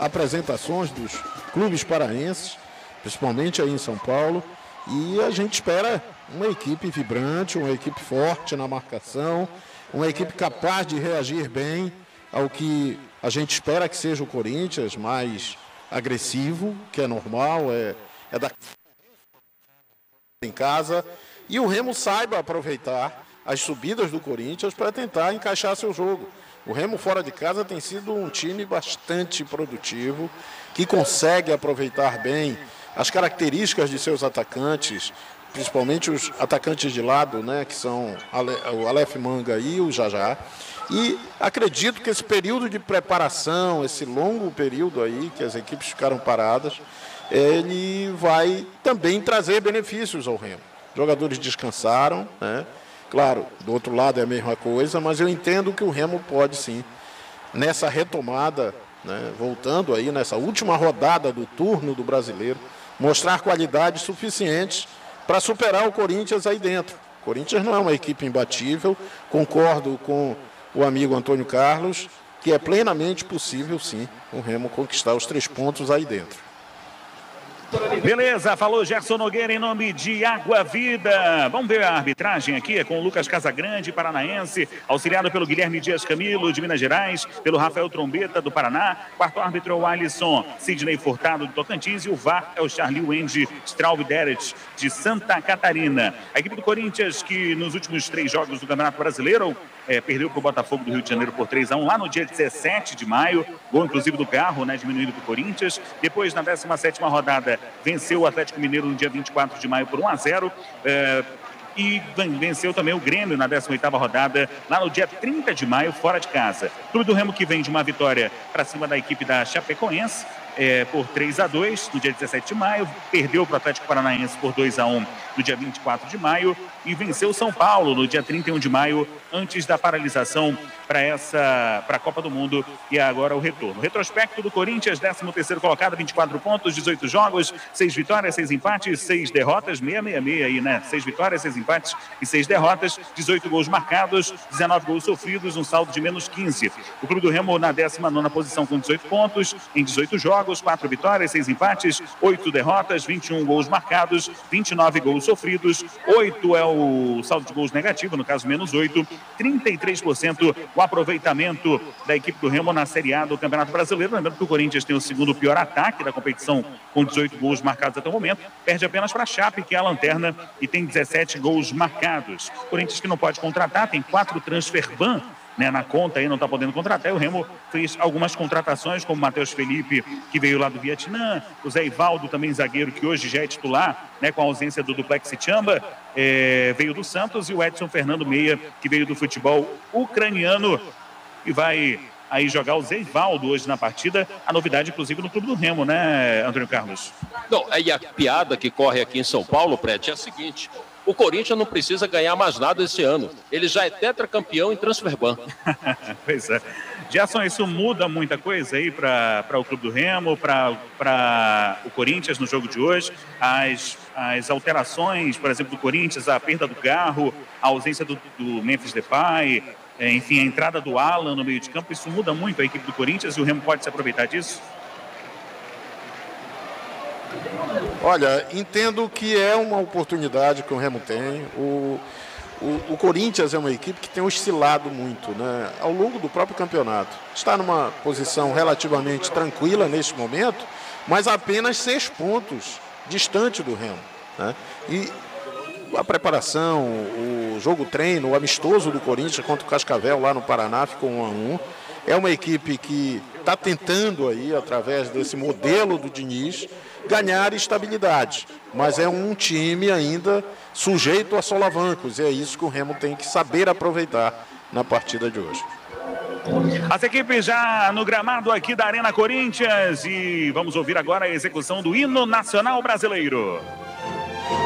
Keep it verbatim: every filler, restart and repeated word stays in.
apresentações dos clubes paraenses, principalmente aí em São Paulo, e a gente espera uma equipe vibrante, uma equipe forte na marcação, uma equipe capaz de reagir bem ao que a gente espera que seja o Corinthians, mais agressivo, que é normal, é, é da em casa, e o Remo saiba aproveitar as subidas do Corinthians para tentar encaixar seu jogo. O Remo fora de casa tem sido um time bastante produtivo, que consegue aproveitar bem as características de seus atacantes, principalmente os atacantes de lado, né, que são o Aleph Manga e o Jajá. E acredito que esse período de preparação, esse longo período aí que as equipes ficaram paradas, ele vai também trazer benefícios ao Remo. Os jogadores descansaram, né? Claro, do outro lado é a mesma coisa, mas eu entendo que o Remo pode sim, nessa retomada, né, voltando aí nessa última rodada do turno do Brasileiro, mostrar qualidades suficientes para superar o Corinthians aí dentro. O Corinthians não é uma equipe imbatível, concordo com o amigo Antônio Carlos, que é plenamente possível sim o Remo conquistar os três pontos aí dentro. Beleza, falou Gerson Nogueira em nome de Água Vida. Vamos ver a arbitragem aqui, é com o Lucas Casagrande, paranaense, auxiliado pelo Guilherme Dias Camilo, de Minas Gerais, pelo Rafael Trombeta, do Paraná, quarto árbitro é o Alisson Sidney Furtado, do Tocantins, e o V A R é o Charlie Wendy Straub Deret, de Santa Catarina. A equipe do Corinthians, que nos últimos três jogos do Campeonato Brasileiro, é, perdeu para o Botafogo do Rio de Janeiro por três a um, lá no dia dezessete de maio, gol inclusive do Carro, né, diminuído para o Corinthians. Depois, na décima sétima rodada, venceu o Atlético Mineiro no dia vinte e quatro de maio por um a zero. É, e venceu também o Grêmio na décima oitava rodada, lá no dia trinta de maio, fora de casa. O Clube do Remo, que vem de uma vitória para cima da equipe da Chapecoense, é, por três a dois no dia dezessete de maio, perdeu para o Atlético Paranaense por dois a um no dia vinte e quatro de maio e venceu o São Paulo no dia trinta e um de maio, antes da paralisação para essa para a Copa do Mundo, e agora o retorno. Retrospecto do Corinthians, décimo terceiro colocado, vinte e quatro pontos, dezoito jogos, seis vitórias, seis empates, seis derrotas, seis seis seis aí, né? seis vitórias, seis empates e seis derrotas, dezoito gols marcados, dezenove gols sofridos, um saldo de menos quinze. O Clube do Remo na décima nona posição com dezoito pontos, em dezoito jogos, quatro vitórias, seis empates, oito derrotas, vinte e um gols marcados, vinte e nove gols sofridos, oito é o saldo de gols negativo, no caso menos oito, trinta e três por cento o aproveitamento da equipe do Remo na Série A do Campeonato Brasileiro. Lembrando que o Corinthians tem o segundo pior ataque da competição, com dezoito gols marcados até o momento, perde apenas para a Chape, que é a lanterna, e tem dezessete gols marcados. O Corinthians, que não pode contratar, tem quatro transfer ban, né, na conta aí, não está podendo contratar. E o Remo fez algumas contratações, como o Matheus Felipe, que veio lá do Vietnã, o Zé Ivaldo, também zagueiro, que hoje já é titular, né, com a ausência do Duplex Chamba, é, veio do Santos, e o Edson Fernando Meia, que veio do futebol ucraniano, e vai aí jogar o Zé Ivaldo hoje na partida. A novidade, inclusive, no Clube do Remo, né, Antônio Carlos? Não, aí a piada que corre aqui em São Paulo, Prete, é a seguinte: o Corinthians não precisa ganhar mais nada esse ano. Ele já é tetracampeão em transferban. Pois é. Gerson, isso muda muita coisa aí para o Clube do Remo, para o Corinthians no jogo de hoje. As, as alterações, por exemplo, do Corinthians, a perda do Garro, a ausência do, do Memphis Depay, é, enfim, a entrada do Alan no meio de campo, isso muda muito a equipe do Corinthians, e o Remo pode se aproveitar disso? Olha, entendo que é uma oportunidade que o Remo tem. O, o, o Corinthians é uma equipe que tem oscilado muito, né, ao longo do próprio campeonato. Está numa posição relativamente tranquila neste momento, mas apenas seis pontos distante do Remo, né? E a preparação, o jogo treino, o amistoso do Corinthians contra o Cascavel lá no Paraná ficou um a um. É uma equipe que está tentando aí, através desse modelo do Diniz, ganhar estabilidade, mas é um time ainda sujeito a solavancos, e é isso que o Remo tem que saber aproveitar na partida de hoje. As equipes já no gramado aqui da Arena Corinthians, e vamos ouvir agora a execução do hino nacional brasileiro.